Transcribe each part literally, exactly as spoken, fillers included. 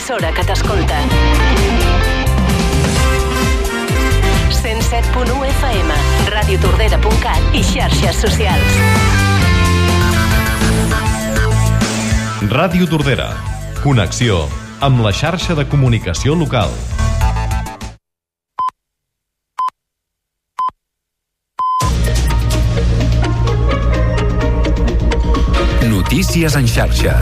l'emissora que t'escolta. cent set punt u F M, ràdio tordera punt cat i xarxes socials. Ràdio Tordera. Connexió amb la xarxa de comunicació local. Notícies en xarxa.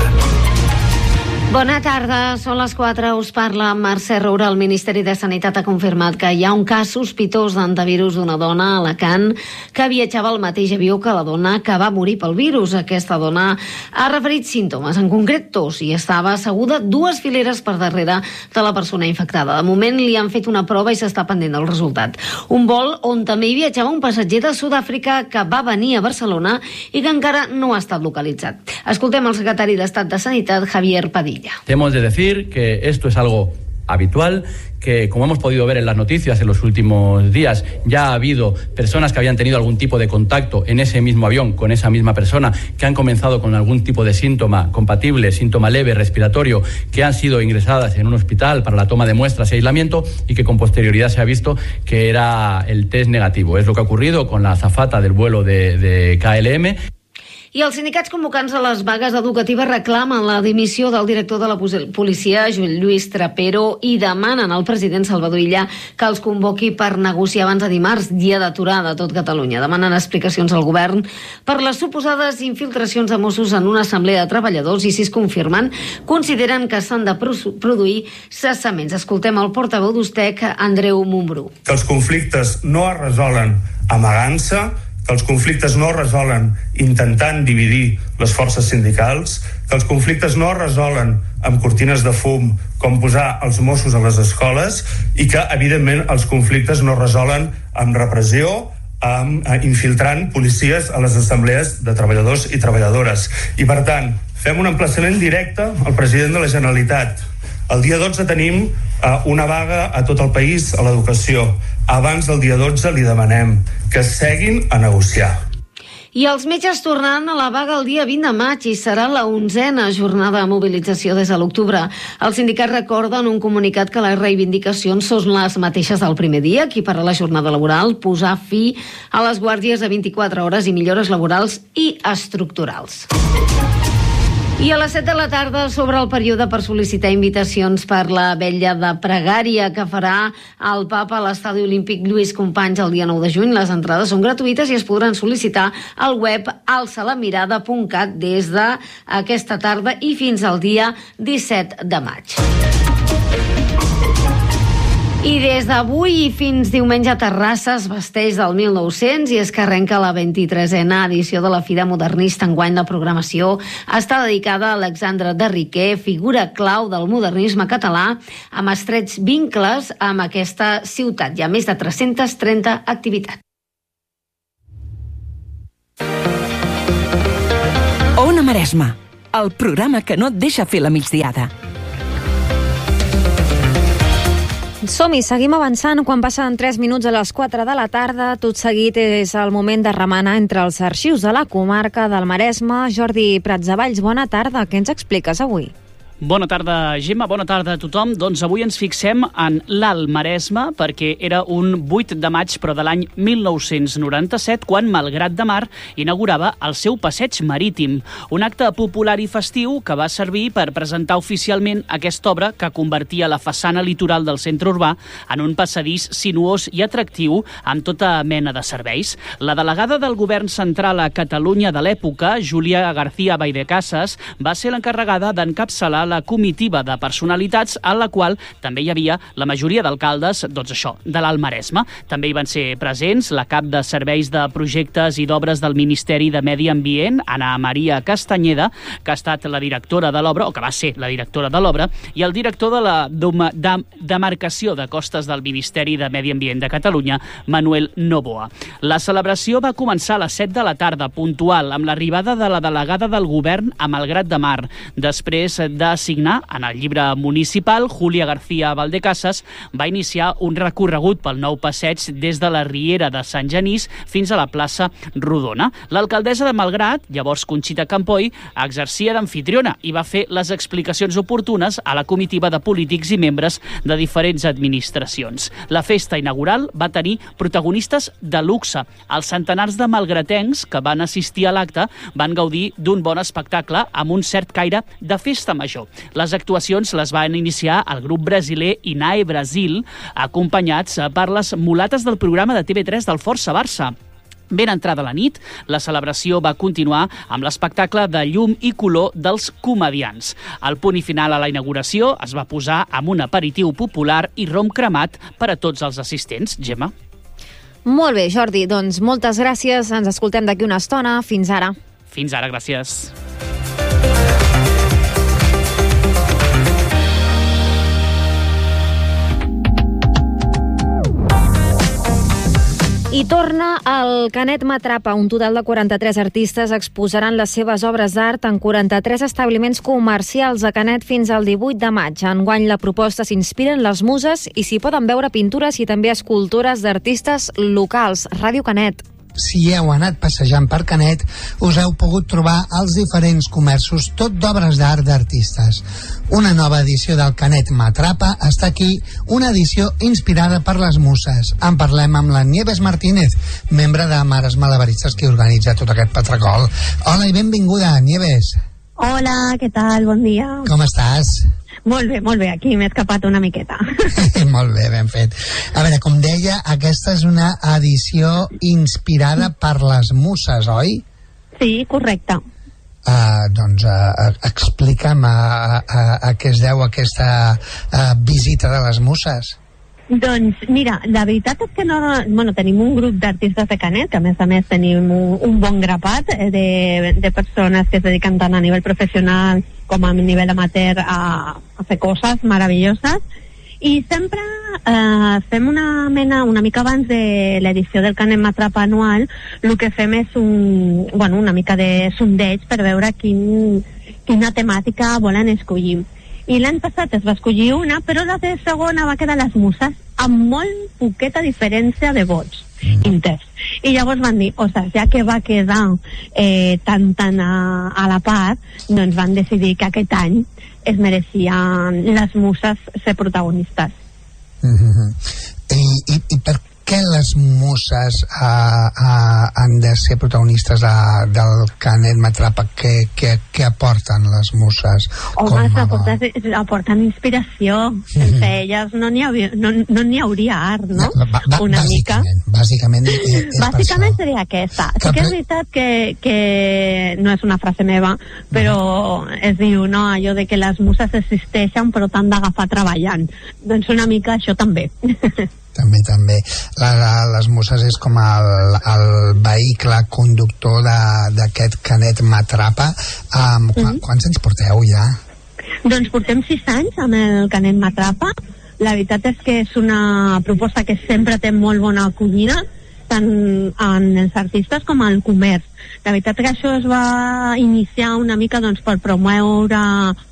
Bona tarda, són les quatre, us parla Mercè Roura. El Ministeri de Sanitat ha confirmat que hi ha un cas sospitós d'antivirus d'una dona a Alacant que viatjava al mateix avió que la dona que va morir pel virus. Aquesta dona ha referit símptomes, en concret tos, i estava asseguda dues fileres per darrere de la persona infectada. De moment li han fet una prova i s'està pendent del resultat. Un vol on també hi viatjava un passatger de Sud-àfrica que va venir a Barcelona i que encara no ha estat localitzat. Escoltem el secretari d'Estat de Sanitat, Javier Padilla. Hemos de decir que esto es algo habitual, que como hemos podido ver en las noticias en los últimos días, ya ha habido personas que habían tenido algún tipo de contacto en ese mismo avión con esa misma persona, que han comenzado con algún tipo de síntoma compatible, síntoma leve, respiratorio, que han sido ingresadas en un hospital para la toma de muestras y aislamiento y que con posterioridad se ha visto que era el test negativo. Es lo que ha ocurrido con la azafata del vuelo de, de K L M. I els sindicats convocants a les vagues educatives reclamen la dimissió del director de la policia, Joan Lluís Trapero, i demanen al president Salvador Illa que els convoqui per negociar abans de dimarts, dia d'aturada a tot Catalunya. Demanen explicacions al govern per les suposades infiltracions de Mossos en una assemblea de treballadors i, si es confirmen, consideren que s'han de produir cessaments. Escoltem el portaveu d'Ustec, Andreu Montbrú. Que els conflictes no es resolen amagant-se, que els conflictes no es resolen intentant dividir les forces sindicals, que els conflictes no es resolen amb cortines de fum com posar els Mossos a les escoles i que, evidentment, els conflictes no es resolen amb repressió, amb, eh, infiltrant policies a les assemblees de treballadors i treballadores. I, per tant, fem un emplaçament directe al president de la Generalitat. El dia dotze tenim uh, una vaga a tot el país a l'educació. Abans del dia dotze li demanem que seguin a negociar. I els metges tornaran a la vaga el dia vint de maig i serà la onzena jornada de mobilització des de l'octubre. Els sindicats recorden un comunicat que les reivindicacions són les mateixes del primer dia, equiparar la jornada laboral, posar fi a les guàrdies de vint-i-quatre hores i millores laborals i estructurals. I a les set de la tarda sobre el període per sol·licitar invitacions per la vetlla de pregària que farà el Papa a l'Estadi Olímpic Lluís Companys el dia nou de juny. Les entrades són gratuïtes i es podran sol·licitar al web alça la mirada punt cat des d'aquesta tarda i fins al dia disset de maig. I des d'avui i fins diumenge a Terrassa es vesteix del mil nou-cents i es que arrenca la vint-i-tresena edició de la Fira Modernista. Enguany la programació està dedicada a Alexandre de Riquer, figura clau del modernisme català, amb estrets vincles amb aquesta ciutat. Hi ha més de tres-centes trenta activitats. Ona Maresma, el programa que no et deixa fer la migdiada. Som-hi, seguim avançant quan passen tres minuts a les quatre de la tarda. Tot seguit és el moment de remenar entre els arxius de la comarca del Maresme. Jordi Pratsavalls, bona tarda. Què ens expliques avui? Bona tarda, Gemma, bona tarda a tothom. Doncs avui ens fixem en l'Alt Maresme, perquè era un vuit de maig, però de l'any mil nou-cents noranta-set, quan Malgrat de Mar inaugurava el seu passeig marítim, un acte popular i festiu que va servir per presentar oficialment aquesta obra que convertia la façana litoral del centre urbà en un passadís sinuós i atractiu amb tota mena de serveis. La delegada del govern central a Catalunya de l'època, Júlia García Baidecasas, va ser l'encarregada d'encapçalar la comitiva de personalitats en la qual també hi havia la majoria d'alcaldes, doncs això, de l'Alt Maresme. També hi van ser presents la cap de serveis de projectes i d'obres del Ministeri de Medi Ambient, Ana Maria Castanyeda, que ha estat la directora de l'obra, o que va ser la directora de l'obra, i el director de la demarcació de costes del Ministeri de Medi Ambient de Catalunya, Manuel Novoa. La celebració va començar a les set de la tarda, puntual, amb l'arribada de la delegada del govern a Malgrat de Mar, després de signar en el llibre municipal, Júlia García Valdecasas va iniciar un recorregut pel nou passeig des de la Riera de Sant Genís fins a la plaça Rodona. L'alcaldessa de Malgrat, llavors Conxita Campoy, exercia d'amfitriona i va fer les explicacions oportunes a la comitiva de polítics i membres de diferents administracions. La festa inaugural va tenir protagonistes de luxe. Els centenars de malgratencs que van assistir a l'acte van gaudir d'un bon espectacle amb un cert caire de festa major. Les actuacions les van iniciar el grup brasiler Inae Brasil, acompanyats per les mulates del programa de T V tres del Força Barça. Ben entrada la nit, la celebració va continuar amb l'espectacle de llum i color dels comediants. Al punt i final a la inauguració es va posar amb un aperitiu popular i rom cremat per a tots els assistents. Gemma? Molt bé, Jordi, doncs moltes gràcies. Ens escoltem d'aquí una estona. Fins ara. Fins ara, gràcies. I torna el Canet M'Atrapa. Un total de quaranta-tres artistes exposaran les seves obres d'art en quaranta-tres establiments comercials a Canet fins al divuit de maig. Enguany la proposta s'inspira en les muses i s'hi poden veure pintures i també escultures d'artistes locals. Ràdio Canet. Si heu anat passejant per Canet, us heu pogut trobar als diferents comerços tot d'obres d'art d'artistes. Una nova edició del Canet M'Atrapa està aquí, una edició inspirada per les muses. En parlem amb la Nieves Martínez, membre de Mares Malabaristes, que organitza tot aquest patracol. Hola i benvinguda, Nieves. Hola, què tal? Bon dia. Com estàs? Molt bé, molt bé, aquí m'he escapat una miqueta. Molt bé, ben fet. A veure, com deia, aquesta és una edició inspirada per les muses, oi? Sí, correcte. Uh, doncs uh, explica'm a, a, a què es deu aquesta uh, visita de les muses. Doncs mira, la veritat és que no, bueno, tenim un grup d'artistes de Canet, que a més a més tenim un, un bon grapat de, de persones que es dediquen tant a nivell professional com a nivell amateur a, a fer coses meravelloses, i sempre eh, fem una mena, una mica abans de l'edició del Canet M'Atrapa anual, el que fem és un, bueno, una mica de sondeig per veure quin, quina temàtica volen escollir. I l'any passat es va escollir una, però la de segona va quedar les muses, amb molt poqueta diferència de vots interns. I llavors van dir, ostres, ja que va quedar eh, tan tan a, a la part, doncs van decidir que aquest any es mereixien les muses ser protagonistes. Mm-hmm. I, i, i per què les muses uh, uh, han de ser protagonistes de, del Canet M'Atrapa? Què, què, què aporten les muses? Home, aporten, aporten inspiració. Sense mm-hmm. elles no n'hi hauria, no, no n'hi hauria art, no? Va, va, Una mica. Bàsicament, eh, bàsicament seria aquesta. Sí que és veritat que, que no és una frase meva, però uh-huh. es diu, no, allò de que les muses existeixen però t'han d'agafar treballant. Doncs una mica això també. També, també. La, la, les muses és com el, el vehicle conductor d'aquest Canet M'Atrapa. Um, qu mm. Quants anys porteu ja? Doncs portem sis anys amb el Canet M'Atrapa. La veritat és que és una proposta que sempre té molt bona acollida, tant en els artistes com al comerç. La veritat que això es va iniciar una mica doncs, per promoure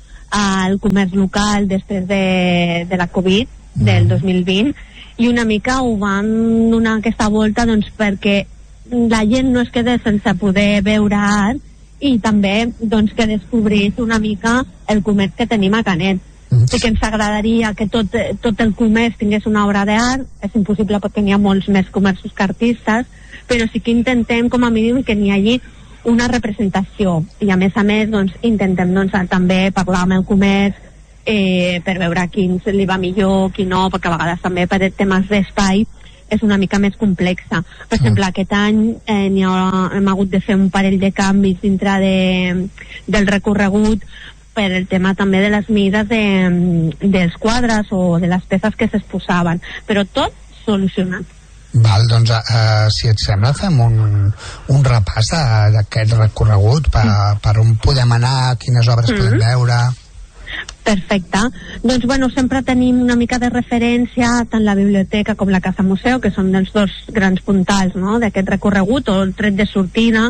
el comerç local després de, de la Covid, mm. del dos mil vint, i una mica ho van donar aquesta volta doncs, perquè la gent no es quedés sense poder veure art i també doncs, que descobrís una mica el comerç que tenim a Canet. Mm-hmm. Sí que ens agradaria que tot, tot el comerç tingués una obra d'art, és impossible perquè n'hi ha molts més comerços que artistes, però sí que intentem com a mínim que n'hi hagi una representació, i a més a més doncs, intentem doncs, també parlar amb el comerç Eh, per veure quin li va millor, quin no, perquè a vegades també per temes d'espai és una mica més complexa. Per exemple, aquest any eh, ha, hem hagut de fer un parell de canvis dintre de, del recorregut per el tema també de les mides de, dels quadres o de les peces que s'exposaven, però tot solucionat. Val, doncs, uh, si et sembla, fem un, un repàs d'aquest recorregut per, per on podem anar, quines obres mm-hmm. podem veure. Perfecte. Doncs, bueno, sempre tenim una mica de referència tant la biblioteca com la Casa Museu, que són els dos grans puntals, no?, d'aquest recorregut, o el tret de sortida,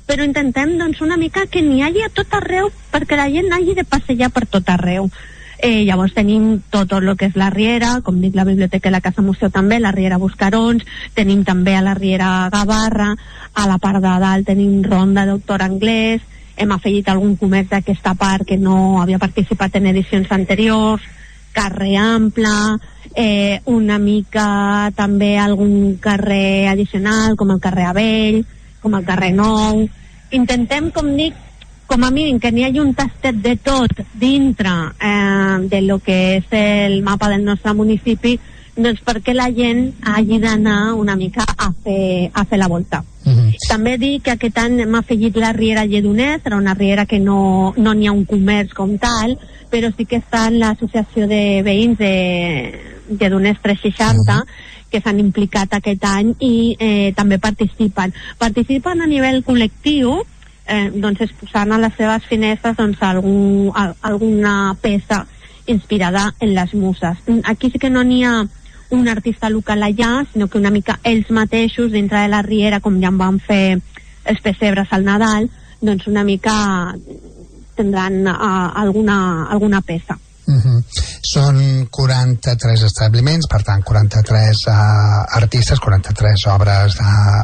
però intentem doncs, una mica que n'hi hagi a tot arreu perquè la gent hagi de passejar per tot arreu. Eh, llavors tenim tot el que és la Riera, com dic, la biblioteca i la Casa Museu també, la Riera Buscarons, tenim també a la Riera Gavarra, a la part de dalt tenim Ronda Doctor Anglès, hem afegit algun comerç d'aquesta part que no havia participat en edicions anteriors, carrer Ample, eh, una mica també algun carrer addicional com el carrer Avell, com el carrer Nou. Intentem, com dic, com a mínim que n'hi hagi un tastet de tot dintre eh, de lo que és el mapa del nostre municipi, doncs perquè la gent hagi d'anar una mica a fer, a fer la volta. Uh-huh. També dic que aquest any hem afegit la Riera Lledoners, era una riera que no no n'hi ha un comerç com tal, però sí que està en l'associació de veïns de Lledoners tres seixanta, uh-huh, que s'han implicat aquest any i eh, també participen. Participen a nivell col·lectiu, eh, doncs exposant a les seves finestres doncs, algun, a, alguna peça inspirada en les muses. Aquí sí que no n'hi ha un artista local allà, sinó que una mica ells mateixos, dintre de la Riera, com ja en van fer els pessebres al Nadal, doncs una mica tindran uh, alguna, alguna peça. Uh-huh. Són quaranta-tres establiments, per tant quaranta-tres uh, artistes, quaranta-tres obres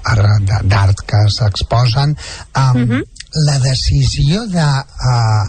d'art que s'exposen. Um, uh-huh. La decisió de uh,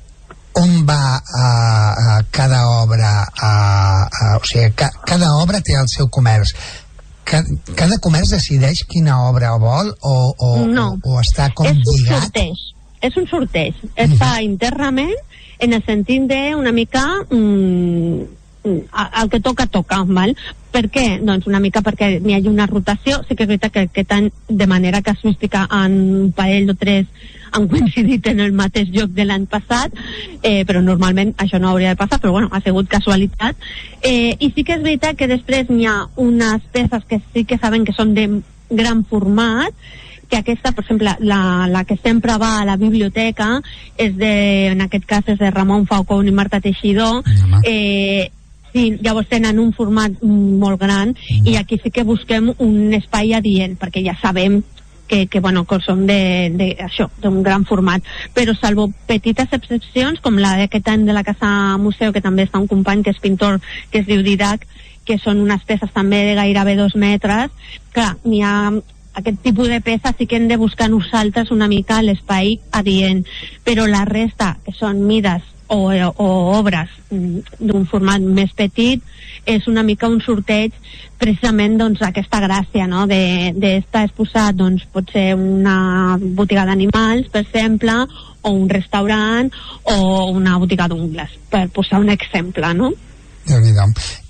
on va uh, cada obra, uh, uh, o sigui, ca, cada obra té el seu comerç. Cada, cada comerç decideix quina obra vol o, o, no. o, o està com és lligat? Un sorteig. És un sorteig. Es fa uh-huh. internament en el sentit d'una mica mm, el que toca, toca, val? Per què? Doncs una mica perquè n'hi hagi una rotació. Sí que és veritat que aquest any, de manera casuística, en un parell o tres han coincidit en el mateix lloc de l'any passat, eh, però normalment això no hauria de passar, però bueno, ha sigut casualitat. Eh, I sí que és veritat que després n'hi ha unes peces que sí que sabem que són de gran format, que aquesta, per exemple, la, la que sempre va a la biblioteca és de, en aquest cas és de Ramon Falcón i Marta Teixidor, eh, sí, llavors tenen un format molt gran i aquí sí que busquem un espai adient, perquè ja sabem que, que, bueno, que són de, de, això, d'un gran format, però salvo petites excepcions, com la d'aquest any de la Casa Museu, que també està un company que és pintor, que es diu Didac, que són unes peces també de gairebé dos metres, clar, n'hi ha aquest tipus de peces sí que hem de buscar nosaltres una mica l'espai adient, però la resta, que són mides o, o obres d'un format més petit, és una mica un sorteig precisament doncs aquesta gràcia, no? d'estar exposat, doncs pot ser una botiga d'animals, per exemple, o un restaurant o una botiga d'ungles, per posar un exemple, no? Déu-n'hi-do.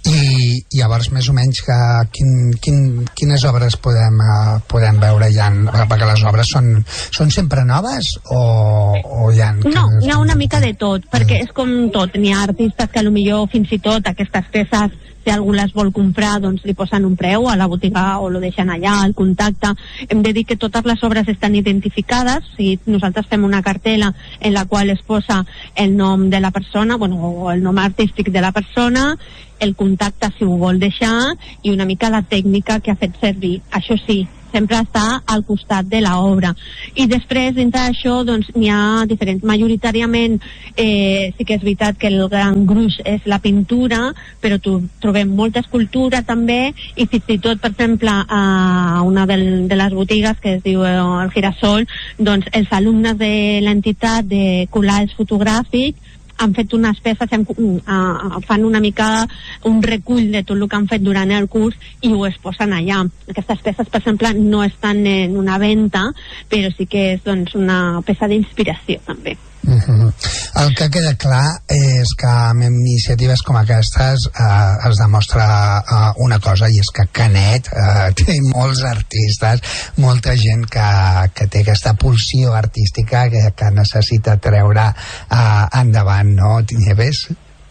I llavors més o menys que, quin, quin, quines obres podem, uh, podem veure ja, perquè les obres són, són sempre noves o, o hi ha... No, hi ha una mica de tot, perquè és com tot, n'hi ha artistes que potser fins i tot aquestes peces, si algú les vol comprar, doncs li posen un preu a la botiga o lo deixen allà, al contacte. Hem de dir que totes les obres estan identificades, o sigui, nosaltres fem una cartela en la qual es posa el nom de la persona, bueno, o el nom artístic de la persona, el contacte si ho vol deixar i una mica la tècnica que ha fet servir. Això sí, sempre està al costat de l'obra. I després, dintre d'això, doncs, n'hi ha diferents. Majoritàriament, eh, sí que és veritat que el gran gruix és la pintura, però trobem molta escultura també, i fins i tot, per exemple, a una del, de les botigues que es diu el Girasol, doncs els alumnes de l'entitat de collage fotogràfic han fet unes peces, fan una mica un recull de tot el que han fet durant el curs i ho es posen allà. Aquestes peces, per exemple, no estan en una venda, però sí que és doncs, una peça d'inspiració també. Uh-huh. El que queda clar és que amb iniciatives com aquestes eh, es demostra eh, una cosa, i és que Canet eh, té molts artistes, molta gent que, que té aquesta pulsió artística que, que necessita treure eh, endavant, no, Nieves?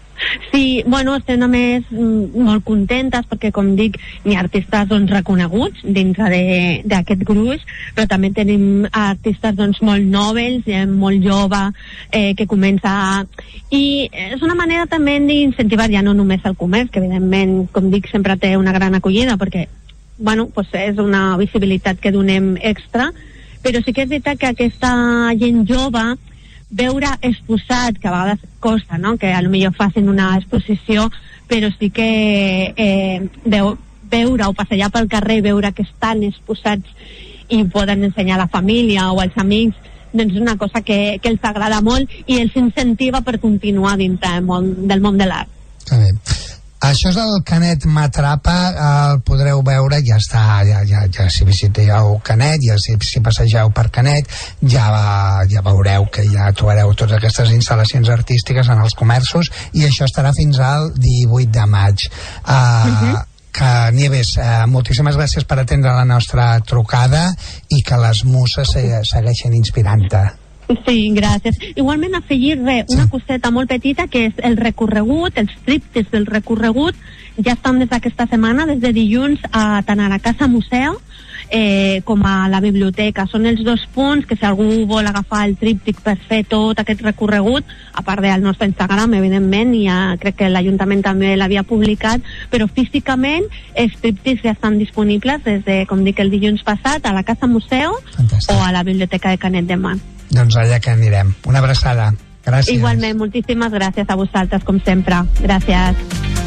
Sí, bueno, estem a més molt contentes perquè, com dic, n'hi ha artistes doncs, reconeguts dintre d'aquest gruix, però també tenim artistes doncs, molt nobles, eh, molt jove, eh, que comença a... I és una manera també d'incentivar ja no només el comerç, que evidentment, com dic, sempre té una gran acollida, perquè bueno, pues és una visibilitat que donem extra, però sí que és veritat que aquesta gent jove veure exposat, que a vegades costa, no?, que a lo millor facin una exposició, però sí que eh, veu, veure o passejar pel carrer, veure que estan exposats i poden ensenyar a la família o als amics, doncs és una cosa que, que els agrada molt i els incentiva per continuar dintre del món, del món de l'art. Està bé. Això és el Canet M'Atrapa, el podreu veure, ja està, ja, ja, ja si visiteu Canet, ja si, si passegeu per Canet, ja, va, ja veureu que ja trobareu totes aquestes instal·lacions artístiques en els comerços, i això estarà fins al divuit de maig. Uh, uh-huh. Que Nieves, eh, moltíssimes gràcies per atendre la nostra trucada i que les muses se, segueixen inspirant-te. Sí, gràcies. Igualment afegir res, una coseta molt petita, que és el recorregut, els tríptics del recorregut, ja estan des d'aquesta setmana, des de dilluns, a, tant a la Casa Museu eh, com a la biblioteca. Són els dos punts que si algú vol agafar el tríptic per fer tot aquest recorregut, a part del nostre Instagram, evidentment, i ja crec que l'Ajuntament també l'havia publicat, però físicament els tríptics ja estan disponibles des de, com dic, el dilluns passat a la Casa Museu. Fantàstic. O a la Biblioteca de Canet de Mar. Doncs allà que anirem. Una abraçada. Gràcies. Igualment, moltíssimes gràcies a vosaltres, com sempre. Gràcies.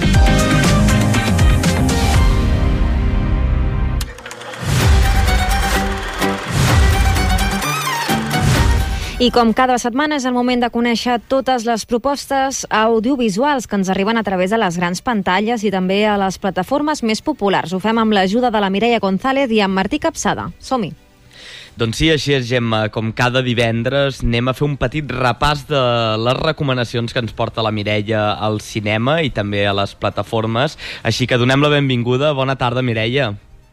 I com cada setmana és el moment de conèixer totes les propostes audiovisuals que ens arriben a través de les grans pantalles i també a les plataformes més populars. Ho fem amb l'ajuda de la Mireia González i amb Martí Capçada. Som-hi. Doncs sí, així és, Gemma. Com cada divendres anem a fer un petit repàs de les recomanacions que ens porta la Mireia al cinema i també a les plataformes. Així que donem la benvinguda. Bona tarda, Mireia.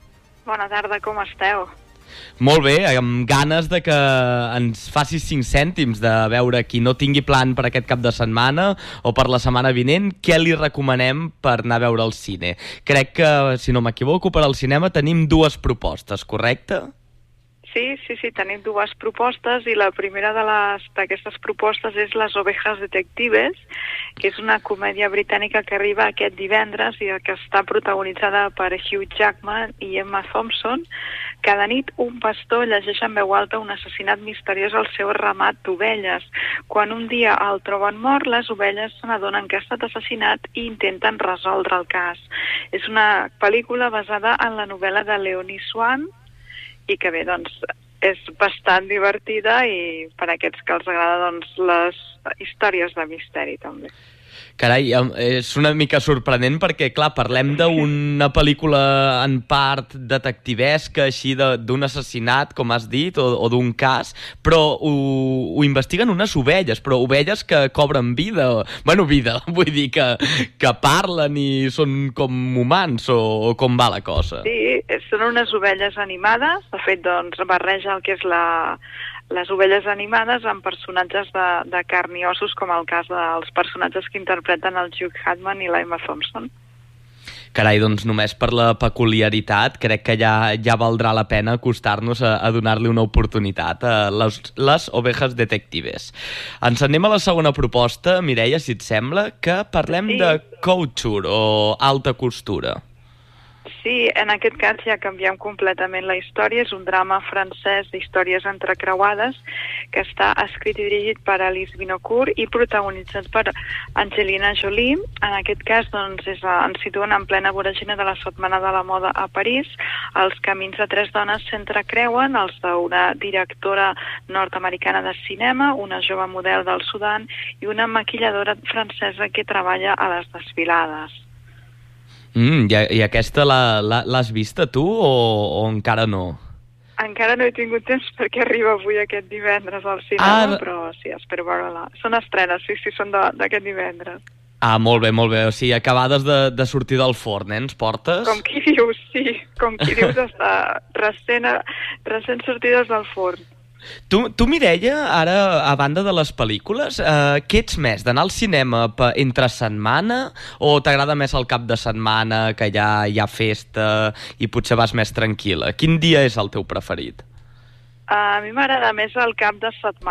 Bona tarda, com esteu? Molt bé, amb ganes de que ens facis cinc cèntims de veure qui no tingui plan per aquest cap de setmana o per la setmana vinent, què li recomanem per anar a veure al cine. Crec que, si no m'equivoco, per al cinema tenim dues propostes, correcte? Sí, sí, sí, tenim dues propostes i la primera de les d'aquestes propostes és Les Ovejas Detectives, que és una comèdia britànica que arriba aquest divendres i que està protagonitzada per Hugh Jackman i Emma Thompson. Cada nit un pastor llegeix en veu alta un assassinat misteriós al seu ramat d'ovelles. Quan un dia el troben mort, les ovelles se n'adonen que ha estat assassinat i intenten resoldre el cas. És una pel·lícula basada en la novel·la de Leonie Swan i que bé, doncs, és bastant divertida i per a aquests que els agrada, doncs, les històries de misteri també. Carai, és una mica sorprenent perquè, clar, parlem d'una pel·lícula en part detectivesca, així d'un assassinat, com has dit, o, o d'un cas, però ho, ho investiguen unes ovelles, però ovelles que cobren vida, bueno, vida, vull dir que, que parlen i són com humans, o, o com va la cosa? Sí, són unes ovelles animades, de fet, doncs, barreja el que és la... les ovelles animades amb personatges de, de carn i ossos, com el cas dels personatges que interpreten el Hugh Jackman i la Emma Thompson. Carai, doncs només per la peculiaritat crec que ja, ja valdrà la pena acostar-nos a, a donar-li una oportunitat a les, les Ovejas Detectives. Ens anem a la segona proposta, Mireia, si et sembla, que parlem sí. de couture o alta costura. Sí, en aquest cas ja canviem completament la història. És un drama francès d'històries entrecreuades que està escrit i dirigit per Alice Vinocourt i protagonitzat per Angelina Jolie. En aquest cas, doncs, és, ens situen en plena voragina de la Setmana de la Moda a París. Els camins de tres dones s'entrecreuen, els d'una directora nord-americana de cinema, una jove model del Sudan i una maquilladora francesa que treballa a les desfilades. Mm, i, I aquesta l'has vista tu o, o encara no? Encara no he tingut temps perquè arriba avui aquest divendres al cinema, ah, però sí, espero veure-la. Són estrenes, sí, sí, són d'aquest divendres. Ah, molt bé, molt bé. O sigui, acabades de, de sortir del forn, eh? Ens portes? Com qui dius, sí. Com qui dius, està recent, recent sortides del forn. Tu, tu, Mireia, ara, a banda de les pel·lícules, eh, què ets més, d'anar al cinema entre setmana o t'agrada més el cap de setmana, que ja hi ha festa i potser vas més tranquil·la? Quin dia és el teu preferit? A mi m'agrada més el cap de setmana.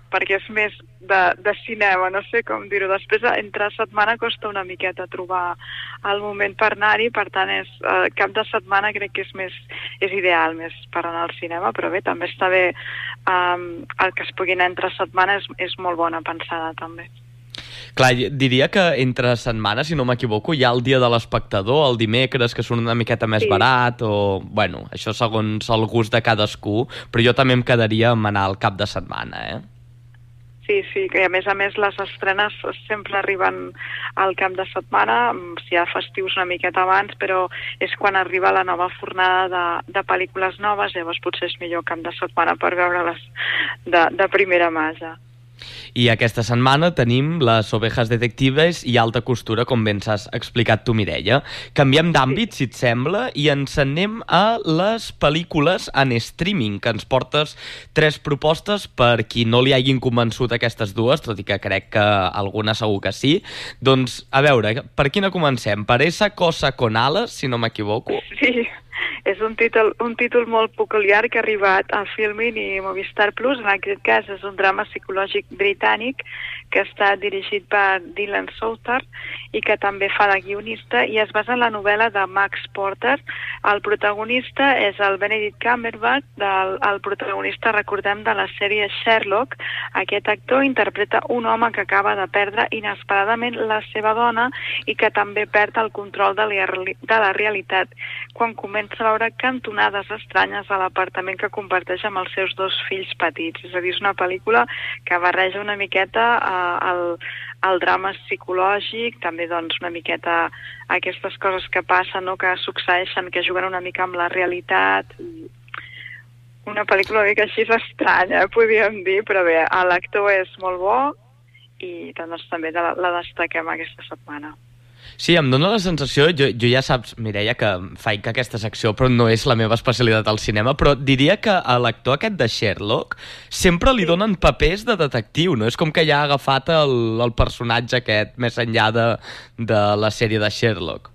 perquè és més de, de cinema, no sé com dir-ho. Després, entre setmana costa una miqueta trobar el moment per anar-hi, per tant, és, eh, cap de setmana crec que és més és ideal més per anar al cinema, però bé, també està bé um, el que es pugui anar entre setmana és, és molt bona pensada, també. Clar, diria que entre setmanes, si no m'equivoco, hi ha el dia de l'espectador, el dimecres, que surt una miqueta més sí. barat, o... Bueno, això segons el gust de cadascú, però jo també em quedaria amb anar al cap de setmana, eh? Sí, sí, que a més a més les estrenes sempre arriben al cap de setmana, si hi ha festius una miqueta abans, però és quan arriba la nova fornada de, de pel·lícules noves, llavors potser és millor cap de setmana per veure-les de, de primera mà ja. I aquesta setmana tenim les Ovejas Detectives i Alta Costura, com ben s'has explicat tu, Mireia. Canviem d'àmbit, si et sembla, i ens anem a les pel·lícules en streaming, que ens portes tres propostes per qui no li hagin convençut aquestes dues, tot i que crec que alguna segur que sí. Doncs, a veure, per quina comencem? Per Esa cosa con alas, si no m'equivoco? Sí. És un títol, un títol molt peculiar que ha arribat a Filmin i Movistar Plus. En aquest cas és un drama psicològic britànic que està dirigit per Dylan Southard i que també fa de guionista, i es basa en la novel·la de Max Porter. El protagonista és el Benedict Cumberbatch, del, el protagonista, recordem, de la sèrie Sherlock. Aquest actor interpreta un home que acaba de perdre inesperadament la seva dona i que també perd el control de la, de la realitat quan comença a veure cantonades estranyes a l'apartament que comparteix amb els seus dos fills petits. És a dir, és una pel·lícula que barreja una miqueta eh, el, el drama psicològic, també doncs una miqueta aquestes coses que passen, no?, que succeeixen, que juguen una mica amb la realitat. Una pel·lícula una mica així estranya, podríem dir, però bé, l'actor és molt bo i doncs també la, la destaquem aquesta setmana. Sí, em dóna la sensació, jo, jo ja saps, Mireia, que faig aquesta secció, però no és la meva especialitat al cinema, però diria que a l'actor aquest de Sherlock sempre li donen papers de detectiu, no? És com que ja ha agafat el, el personatge aquest més enllà de, de la sèrie de Sherlock.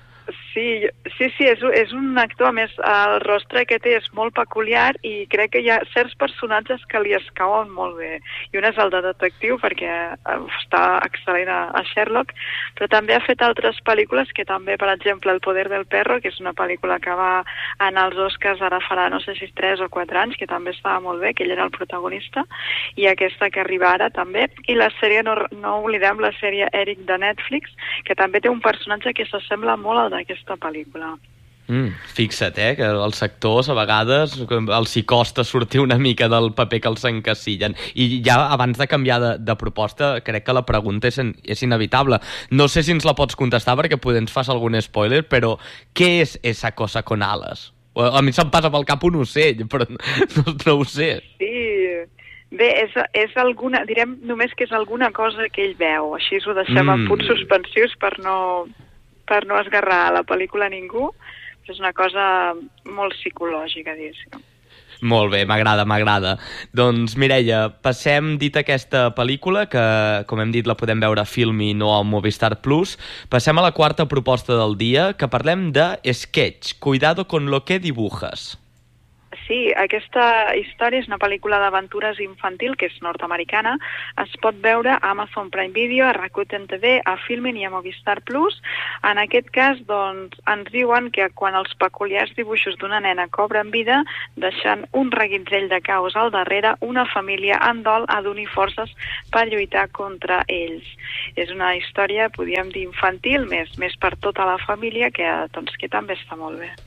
Sí, sí, sí, és, és un actor, a més, el rostre que té és molt peculiar i crec que hi ha certs personatges que li escauen molt bé. I un és el de detectiu, perquè està excel·lent a, a Sherlock, però també ha fet altres pel·lícules que també, per exemple, El poder del perro, que és una pel·lícula que va anar als Oscars ara farà, no sé si tres o quatre anys, que també estava molt bé, que ell era el protagonista, i aquesta que arriba ara també. I la sèrie, no, no oblidem, la sèrie Eric de Netflix, que també té un personatge que s'assembla molt al d'aquesta pel·lícula. Mm, fixa't, eh, que els actors a vegades els hi costa sortir una mica del paper que els encassillen. I ja abans de canviar de, de proposta, crec que la pregunta és, és inevitable. No sé si ens la pots contestar perquè potser ens fas algun spoiler, però què és Esa cosa con alas? A mi se'm passa pel cap un ocell, però no, no ho sé. Sí, bé, és, és alguna, direm només que és alguna cosa que ell veu, així ho deixem mm. en punts suspensius per no, per no esgarrar la pel·lícula a ningú. És una cosa molt psicològica, diguéssim. Molt bé, m'agrada, m'agrada. Doncs, Mireia, passem, dit aquesta pel·lícula, que, com hem dit, la podem veure a Filmin o a Movistar Plus, passem a la quarta proposta del dia, que parlem de Sketch, Cuidado con lo que dibujas. Sí, aquesta història és una pel·lícula d'aventures infantil que és nord-americana. Es pot veure a Amazon Prime Video, a Rakuten T V, a Filmin i a Movistar Plus. En aquest cas, doncs, ens diuen que quan els peculiars dibuixos d'una nena cobren vida, deixant un reguitzell de caos al darrere, una família en dol ha d'unir forces per lluitar contra ells. És una història, podríem dir, infantil, més, més per tota la família, que, doncs, que també està molt bé.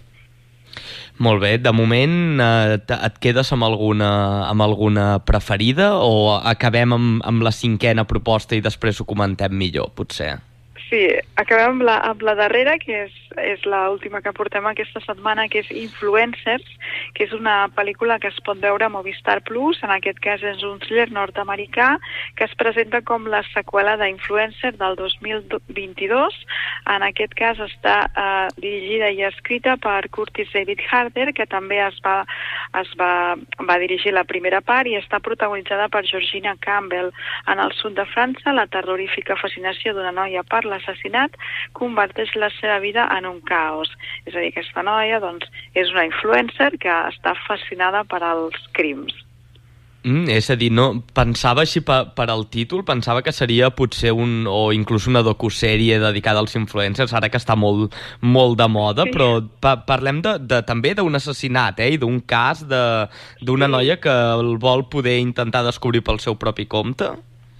Molt bé, de moment eh, et quedes amb alguna, amb alguna preferida o acabem amb, amb la cinquena proposta i després ho comentem millor, potser? Sí, acabem amb la, amb la darrera, que és, és l'última que portem aquesta setmana, que és Influencers, que és una pel·lícula que es pot veure a Movistar Plus. En aquest cas és un thriller nord-americà que es presenta com la seqüela d'Influencer del dos mil vint-i-dos. En aquest cas està eh, dirigida i escrita per Curtis David Harder, que també es va, es va, va dirigir la primera part i està protagonitzada per Georgina Campbell. En el sud de França, la terrorífica fascinació d'una noia per l'assassinat converteix la seva vida en un caos. És a dir, aquesta noia doncs, és una influencer que està fascinada per als crims. Mm, és a dir, no, pensava així per, per al títol, pensava que seria potser un, o inclús una docusèrie dedicada als influencers, ara que està molt, molt de moda, sí. Però pa, parlem de, de, també d'un assassinat, eh, i d'un cas d'una sí. noia que el vol poder intentar descobrir pel seu propi compte.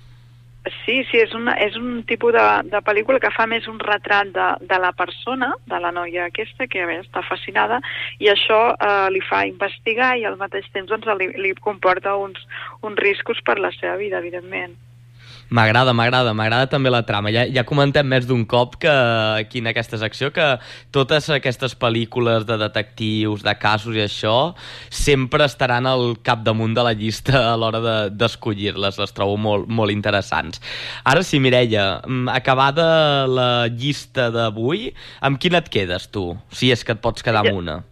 Sí, sí, és, una, és un tipus de, de pel·lícula que fa més un retrat de, de la persona, de la noia aquesta, que bé, està fascinada, i això eh, li fa investigar i al mateix temps doncs, li, li comporta uns, uns riscos per la seva vida, evidentment. M'agrada, m'agrada, m'agrada també la trama. Ja, ja comentem més d'un cop que aquí en aquesta secció que totes aquestes pel·lícules de detectius, de casos i això, sempre estaran al capdamunt de la llista a l'hora de, d'escollir-les. Les trobo molt, molt interessants. Ara sí, Mireia, acabada la llista d'avui, amb quina et quedes tu? Si és que et pots quedar amb una.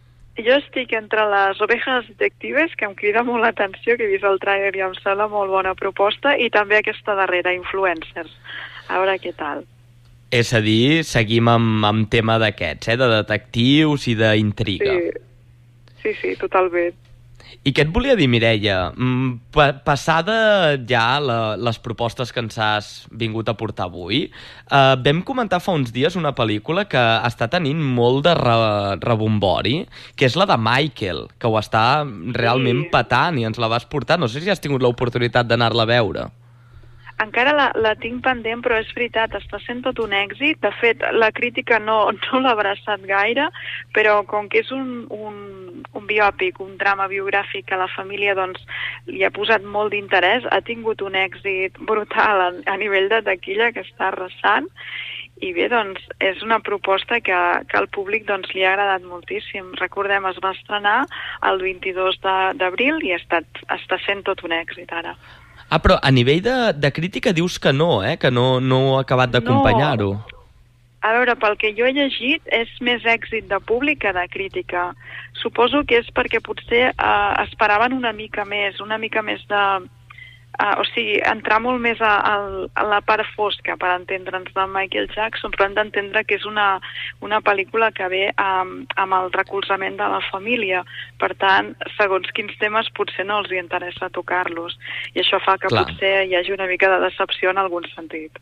Jo estic entre les Ovejas Detectives, que em crida molt l'atenció, que he vist el trailer i em sembla molt bona proposta, i també aquesta darrera, Influencers. A veure què tal. És a dir, seguim amb, amb tema d'aquests, eh? De detectius i d'intriga. Sí, sí, sí, totalment. I què et volia dir, Mireia? Pa passada ja la, les propostes que ens has vingut a portar avui, eh, vam comentar fa uns dies una pel·lícula que està tenint molt de re rebombori, que és la de Michael, que ho està realment sí. petant i ens la vas portar. No sé si has tingut l'oportunitat d'anar-la a veure. Encara la, la tinc pendent, però és veritat, està sent tot un èxit. De fet, la crítica no, no l'ha abraçat gaire, però com que és un, un, un biòpic, un drama biogràfic que la família doncs, li ha posat molt d'interès, ha tingut un èxit brutal a, a nivell de taquilla que està arrasant. I bé, doncs, és una proposta que, que al públic doncs, li ha agradat moltíssim. Recordem, es va estrenar el vint-i-dos d'abril i ha estat, està sent tot un èxit ara. Ah, però a nivell de, de crítica dius que no, eh? Que no, no ha acabat d'acompanyar-ho. No. A veure, pel que jo he llegit, és més èxit de públic que de crítica. Suposo que és perquè potser eh, esperaven una mica més, una mica més de... Uh, o sigui, entrar molt més a, a, a la part fosca per entendre'ns de Michael Jackson, però hem d'entendre que és una, una pel·lícula que ve amb, amb el recolzament de la família. Per tant, segons quins temes potser no els hi interessa tocar-los. I això fa que Clar. potser hi hagi una mica de decepció en algun sentit.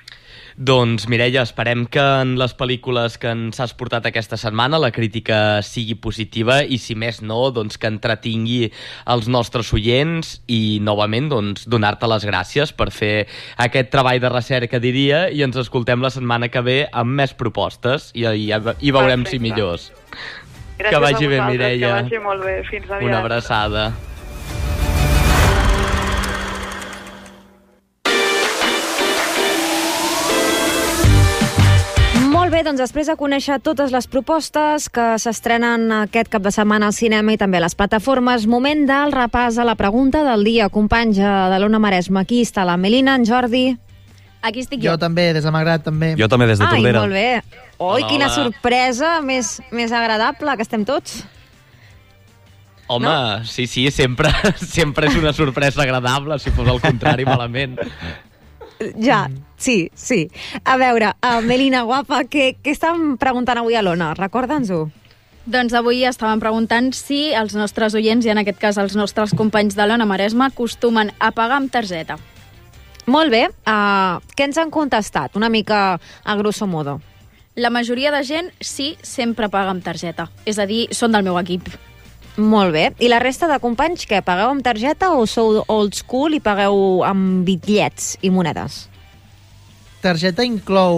Doncs, Mireia, esperem que en les pel·lícules que ens has portat aquesta setmana la crítica sigui positiva i, si més no, doncs, que entretingui els nostres oients i, novament, doncs, donar-te les gràcies per fer aquest treball de recerca, diria, i ens escoltem la setmana que ve amb més propostes i, i, i veurem Perfecte. si millors. Gràcies que vagi bé, Mireia. Que vagi molt bé. Fins aviat. Una abraçada. Molt bé, doncs després de conèixer totes les propostes que s'estrenen aquest cap de setmana al cinema i també a les plataformes, moment del repàs a la pregunta del dia. Companys de l'Ona Maresma, aquí està la Melina, en Jordi... Aquí estic jo. Jo també, des de Malgrat, també. Jo també, des de Tordera. Ai, molt bé. Oi, Hola, quina hola. sorpresa més, més agradable que estem tots. Home, no? sí, sí, sempre, sempre és una sorpresa agradable, si fos al contrari, malament. Ja, sí, sí. A veure, uh, Melina, guapa, què, què estàvem preguntant avui a l'Ona? Recorda'ns-ho. Doncs avui estàvem preguntant si els nostres oients, i en aquest cas els nostres companys de l'Ona Maresma, acostumen a pagar amb targeta. Molt bé. Uh, què ens han contestat? Una mica a grosso modo. La majoria de gent sí, sempre paga amb targeta. És a dir, són del meu equip. Molt bé. I la resta de companys, què? Pagueu amb targeta o sou old school i pagueu amb bitllets i monedes? Targeta inclou